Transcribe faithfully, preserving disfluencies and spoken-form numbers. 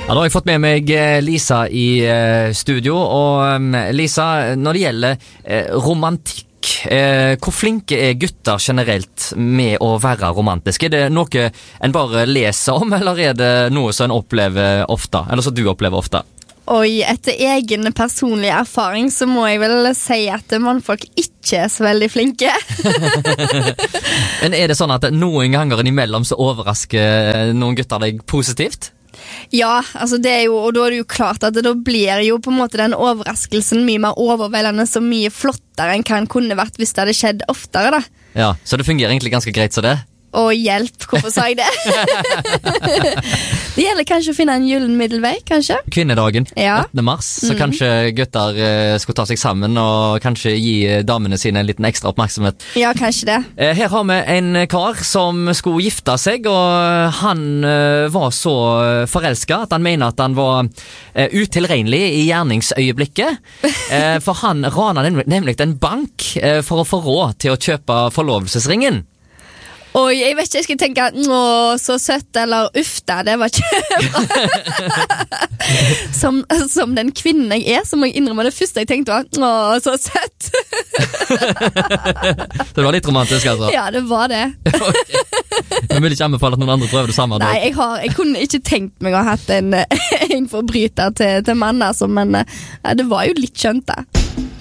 Ja, da har jeg fått med meg Lisa i studio, og Lisa, når det gjelder romantikk, hvor flinke er gutter generelt med å være romantisk? Er det noe en bare leser om, eller er det noe som en opplever ofte, eller som du opplever ofte? Oi, etter egen personlig erfaring så må jeg vel si at mannfolk ikke er så veldig flinke. Men er det sånn at noen ganger innimellom så overrasker noen gutter deg positivt? Ja, altså det er jo, og da er det jo klart at det, da blir jo på en måte den overraskelsen mye mer overveldende, så mye flottere enn hva den kunne vært hvis det hadde skjedd oftere da. Ja, så det fungerer egentlig ganske greit så det? Å hjelp, hvorfor sa jeg det? Det gjelder kanskje å finne en gyllen middelvei, kanskje? Kvinnedagen, ja. åttende mars, så mm. kanskje gutter eh, skulle ta seg sammen og kanskje gi damene sine en liten ekstra oppmerksomhet. Ja, kanskje det. Eh, her har vi en kar som skulle gifte seg, og han eh, var så forelsket at han mener at han var eh, utilregnelig i gjerningsøyeblikket. Eh, for han rana nemlig, nemlig en bank eh, for å få råd til å kjøpe forlovelsesringen. Oi, jeg vet ikke, jeg skal tenke åh, så søtt, eller uff da, det var ikke bra. som, som den kvinnen jeg er, så må jeg innrømme det første jeg tenkte var, åh, så søtt. Det var litt romantisk, altså? Ja, det var det. Okay. Jeg vil ikke anbefale at noen andre prøver det samme. Nei, jeg, har, jeg kunne ikke tenkt meg å ha hatt en, en forbryter til, til mann, altså, men ja, det var jo litt skjønt da.